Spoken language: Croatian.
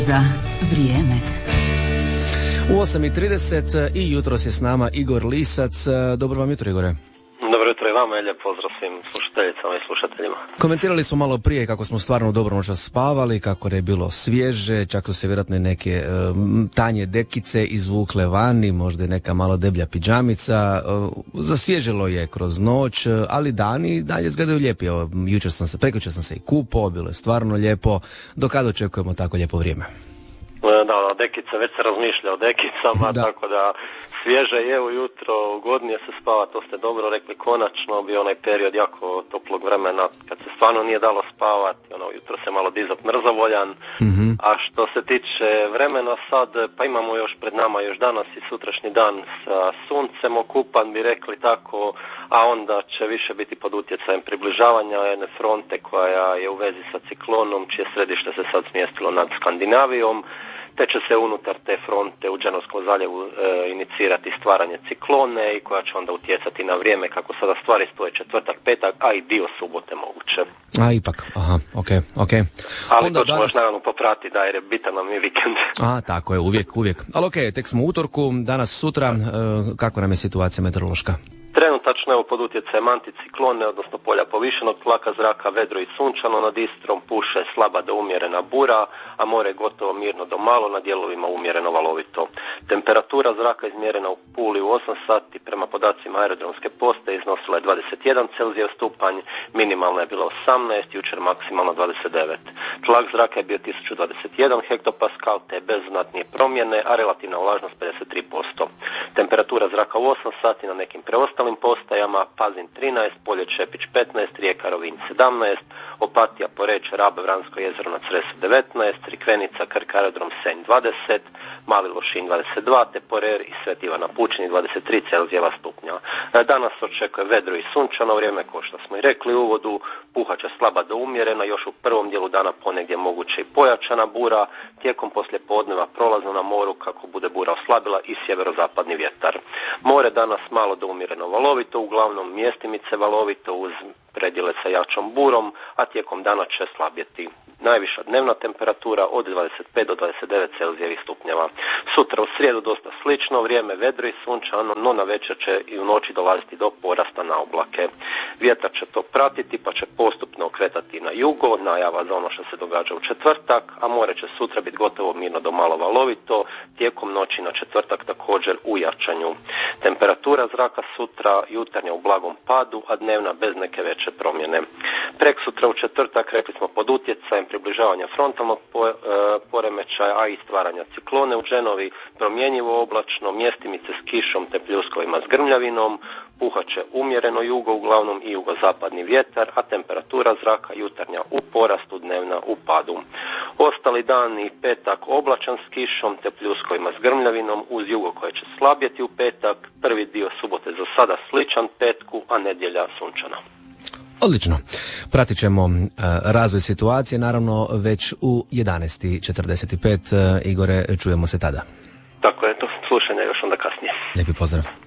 Za vrijeme. U 8:30 i jutros je s nama Igor Lisac. Dobro vam jutro, Igore. Dobro jutro i vama i lijep pozdrav svim slušateljicama i slušateljima. Komentirali smo malo prije kako smo stvarno dobro noćas spavali, kako je bilo svježe, čak su se vjerojatno i neke tanje dekice izvukle vani, možda i neka malo deblja pidžamica. Zasvježilo je kroz noć, ali dani dalje izgledaju lijepi. Prekjučer sam se i kupao, bilo je stvarno lijepo. Do kada očekujemo tako lijepo vrijeme? Da, dekice, već se razmišlja o dekicama, tako da svježe je ujutro, ugodnije se spava, to ste dobro rekli, konačno bio onaj period jako toplog vremena kad se stvarno nije dalo spavati, jutro se malo dizat mrzovoljan, a što se tiče vremena sad, pa imamo još pred nama još danas i sutrašnji dan sa suncem okupan, bi rekli tako, a onda će više biti pod utjecajem približavanja jedne fronte koja je u vezi sa ciklonom, čije središte se sad smjestilo nad Skandinavijom, te će se unutar te fronte u Dženovskom zaljevu inicirati stvaranje ciklone i koja će onda utjecati na vrijeme kako sada stvari stoje četvrtak, petak, a i dio subote moguće. A ipak, okej. Ali onda to ćemo još naravno popratiti da je bitan nam i vikend. Tako je, uvijek. Ali okej, tek smo u utorku, danas, sutra, kako nam je situacija meteorološka? Trenutačno evo pod utjecajem anticiklone, odnosno polja povišenog tlaka zraka, vedro i sunčano, nad Istrom puše slaba do umjerena bura, a more gotovo mirno do malo, na dijelovima umjereno valovito. Temperatura zraka izmjerena u Puli u 8 sati prema podacima aerodromske postaje iznosila je 21 Celzijev stupanj, minimalna je bila 18, jučer maksimalno 29. Tlak zraka je bio 1021 hektopaskal, te bez znatnije promjene, a relativna vlažnost 53%. Temperatura zraka u 8 sati na nekim preostalim postajama: Pazin 13, Polje Čepić 15, Rijeka Rovinj 17, Opatija, Poreč, Rab, Vransko jezero na Cresu 19, Crikvenica, Krk, aerodrom Senj 20, Mali Lošinj 22, te Porer i Sveti Ivan na Pučini 23 Celzijeva stupnja. Danas očekuje vedro i sunčano vrijeme, kao što smo i rekli u uvodu, puhaće slaba do umjerena, još u prvom dijelu dana ponegdje moguće i pojačana bura, tijekom poslijepodneva prolazno na moru kako bude bura oslabila i sjeverozapadni vjetar. More danas malo do umjereno valovito, uglavnom mjestimice valovito uz predjele sa jačom burom, a tijekom dana će slabjeti. Najviša dnevna temperatura od 25 do 29 Celzijevih stupnjeva. Sutra u srijedu dosta slično, vrijeme vedro i sunčano, no na večer će i u noći dolaziti do porasta na oblake. Vjetar će to pratiti pa će postupno okretati na jugo, najava za ono što se događa u četvrtak, a more će sutra biti gotovo mirno do malo valovito, tijekom noći na četvrtak također u jačanju. Temperatura zraka sutra jutarnja u blagom padu, a dnevna bez neke veće promjene. Preksutra u četvrtak rekli smo pod utjecajem približavanja frontalnog poremećaja, a i stvaranja ciklone u Dženovi, promjenjivo oblačno, mjestimice s kišom te pljuskovima s grmljavinom, puhaće umjereno jugo, uglavnom i jugozapadni vjetar, a temperatura zraka jutarnja u porastu, dnevna u padu. Ostali dani petak oblačan s kišom te pljuskovima s grmljavinom uz jugo koje će slabjeti u petak, prvi dio subote za sada sličan petku, a nedjelja sunčana. Odlično. Pratit ćemo razvoj situacije, naravno već u 11:45. Igore, čujemo se tada. Tako je, to slušanje još onda kasnije. Lijepi pozdrav.